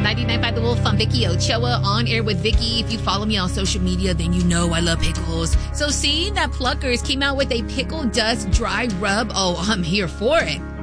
99.5 The Wolf. I'm Vicky Ochoa, on air with Vicky. If you follow me on social media, then you know I love pickles. So seeing that Pluckers came out with a pickle dust dry rub, oh, I'm here for it.